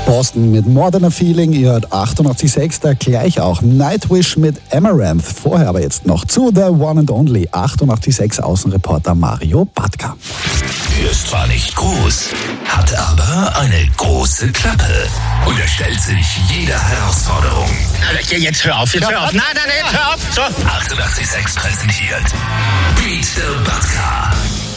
Boston mit More Than a Feeling, ihr hört 88.6, da gleich auch Nightwish mit Amaranth. Vorher aber jetzt noch zu The One and Only, 88.6 Außenreporter Mario Batka. Er ist zwar nicht groß, hat aber eine große Klappe und er stellt sich jeder Herausforderung. Jetzt hör auf. Nein, jetzt hör auf. So. 88.6 präsentiert Beat the Batka.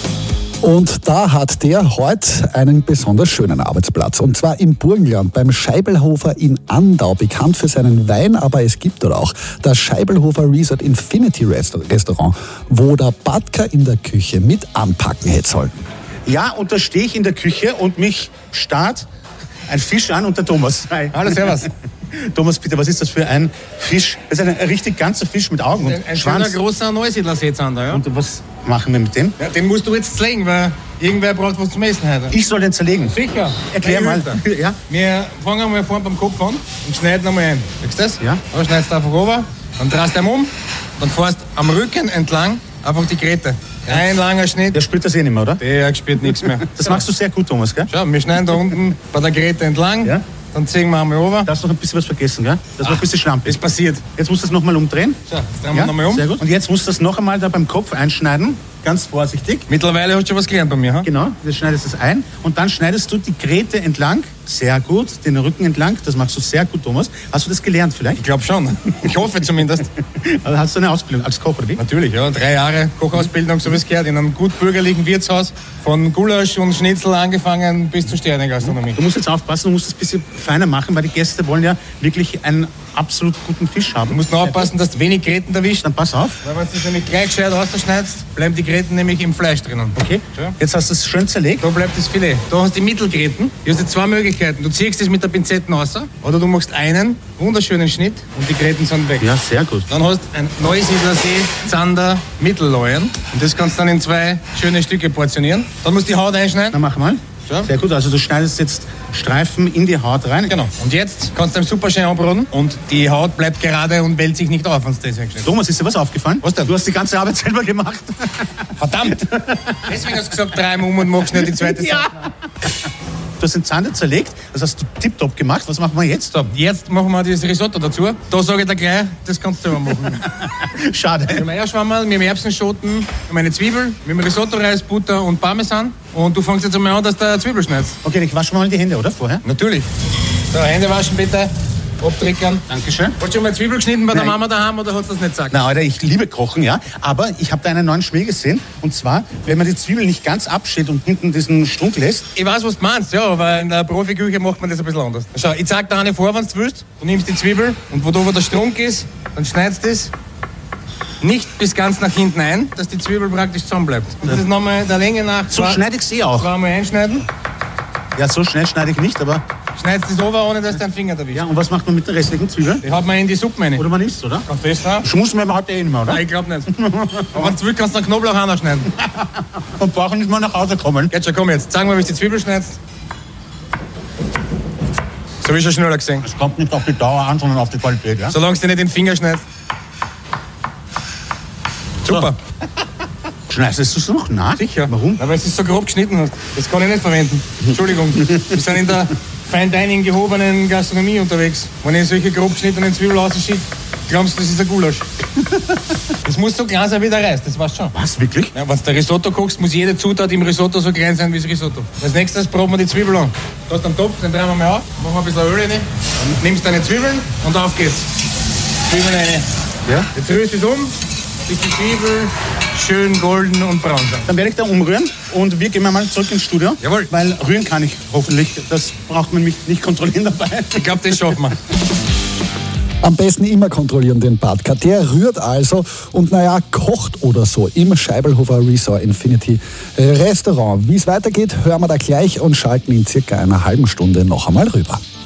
Und da hat der heute einen besonders schönen Arbeitsplatz. Und zwar im Burgenland beim Scheibelhofer in Andau. Bekannt für seinen Wein, aber es gibt dort auch das Scheibelhofer Resort Infinity Restaurant, wo der Batka in der Küche mit anpacken hätte sollen. Ja, und da stehe ich in der Küche und mich starrt ein Fisch an und der Thomas. Hi. Hallo, servus. Thomas, bitte, was ist das für ein Fisch? Das ist ein richtig ganzer Fisch mit Augen und ein Schwanz. Schöner, großer Neusiedler-Seezander, ja. Und was machen wir mit dem? Ja, den musst du jetzt zerlegen, weil irgendwer braucht was zum Essen heute. Ich soll den zerlegen? Sicher. Erklär mal. Ja? Wir fangen mal vorne beim Kopf an und schneiden einmal ein. Siehst du das? Ja. Dann schneidest du einfach runter, dann drehst du ihn um, dann fährst am Rücken entlang einfach die Gräte. Ein langer Schnitt. Der spürt das eh nicht mehr, oder? Der spürt nichts mehr. Das machst du sehr gut, Thomas, gell? Schau, wir schneiden da unten bei der Gräte entlang. Ja. Dann ziehen wir einmal runter. Da hast du noch ein bisschen was vergessen, gell? Das war ein bisschen schlampig. Ist passiert. Jetzt musst du das nochmal umdrehen. So, jetzt drehen wir nochmal um. Sehr gut. Und jetzt musst du das noch einmal da beim Kopf einschneiden. Ganz vorsichtig. Mittlerweile hast du schon was gelernt bei mir, ha? Genau, jetzt schneidest du es ein und dann schneidest du die Gräte entlang. Sehr gut, den Rücken entlang. Das machst du sehr gut, Thomas. Hast du das gelernt vielleicht? Ich glaube schon. Ich hoffe zumindest. Also hast du eine Ausbildung als Koch, oder wie? Natürlich, ja. 3 Jahre Kochausbildung, so wie es gehört, in einem gut bürgerlichen Wirtshaus. Von Gulasch und Schnitzel angefangen bis zur Sterne-Gastronomie. Du musst jetzt aufpassen, du musst es ein bisschen feiner machen, weil die Gäste wollen ja wirklich einen absolut guten Fisch haben. Du musst nur aufpassen, dass du wenig Gräten erwischt. Dann pass auf. Weil wenn du es nämlich gleich gescheit ausschneidest, bleiben die Gräten nämlich im Fleisch drinnen. Okay, Ja. jetzt hast du es schön zerlegt. Da bleibt das Filet. Da hast du die Mittelgräten. Hier hast du 2 Möglichkeiten. Du ziehst es mit der Pinzette raus oder du machst einen wunderschönen Schnitt und die Gräten sind weg. Ja, sehr gut. Dann hast du ein Neusiedlersee Zander Mittelleuen und das kannst du dann in 2 schöne Stücke portionieren. Dann musst du die Haut einschneiden. Dann mach mal. So. Sehr gut, also du schneidest jetzt Streifen in die Haut rein. Genau. Und jetzt kannst du ihn super schön anbraten und die Haut bleibt gerade und wälzt sich nicht auf, wenn du das eingeschnitten. Thomas, ist dir was aufgefallen? Was denn? Du hast die ganze Arbeit selber gemacht. Verdammt! Deswegen hast du gesagt, 3 Mal und machst nicht die zweite Seite. Ja. Du hast den Zander zerlegt, das hast du tipptopp gemacht. Was machen wir jetzt? So, jetzt machen wir das Risotto dazu. Da sage ich dir gleich, das kannst du selber machen. Schade. Wir haben Eierschwammerl, wir haben Erbsenschoten, wir haben eine Zwiebel, wir haben Risotto-Reis, Butter und Parmesan. Und du fängst jetzt einmal an, dass du Zwiebel schneidest. Okay, ich wasche mal die Hände, oder? Vorher? Natürlich. So, Hände waschen bitte. Abtrickern. Dankeschön. Hast du schon mal Zwiebel geschnitten bei der Nein. Mama daheim oder hast du das nicht gesagt? Na, Alter, ich liebe Kochen, ja. Aber ich habe da einen neuen Schmäh gesehen. Und zwar, wenn man die Zwiebel nicht ganz abschält und hinten diesen Strunk lässt. Ich weiß, was du meinst, ja, aber in der Profiküche macht man das ein bisschen anders. Schau, ich zeig dir eine vor, wenn du willst. Du nimmst die Zwiebel und wo da wo der Strunk ist, dann schneidest du das nicht bis ganz nach hinten ein, dass die Zwiebel praktisch zusammen bleibt. Und das ist nochmal der Länge nach. So schneide ich sie auch. 2-mal einschneiden. Ja, so schnell schneide ich nicht, aber... Schneidest das over, ohne dass dein Finger erwischt. Ja, und was macht man mit den restlichen Zwiebeln? Die haut man in die Suppe rein. Oder man isst, oder? Ganz fest drauf. Schmussen wir heute eh nicht mehr, oder? Nein, ich glaube nicht. Aber wenn du willst, kannst du den Knoblauch auch noch schneiden. Und brauchen nicht mal nach Hause kommen. Jetzt schon, komm jetzt. Sag mal, wie du die Zwiebel schneidest. So habe ich schon schneller gesehen. Es kommt nicht auf die Dauer an, sondern auf die Qualität, ja? Solange du nicht den Finger schneidest. Super. Schneidest du es noch nach? Sicher. Warum? Weil du es so grob geschnitten hast. Das kann ich nicht verwenden. Entschuldigung. Wir sind in der Fine Dining gehobenen Gastronomie unterwegs. Wenn ich solche grob geschnittenen Zwiebeln rausschicke, glaubst du, das ist ein Gulasch. Das muss so klein sein wie der Reis, das weißt du schon. Was, wirklich? Ja, wenn du Risotto kochst, muss jede Zutat im Risotto so klein sein wie das Risotto. Als nächstes proben wir die Zwiebel an. Du hast einen Topf, den drehen wir mal auf, machen wir ein bisschen Öl rein, dann nimmst deine Zwiebeln und auf geht's. Zwiebeln rein. Ja. Jetzt rührst du es um, bis die Zwiebel schön golden und braun sind. Dann werde ich da umrühren und wir gehen mal zurück ins Studio. Jawohl. Weil rühren kann ich hoffentlich. Das braucht man mich nicht kontrollieren dabei. Ich glaube, das schaffen wir. Am besten immer kontrollieren den Batka. Der rührt also und kocht oder so im Scheibelhofer Resort Infinity Restaurant. Wie es weitergeht, hören wir da gleich und schalten in circa einer halben Stunde noch einmal rüber.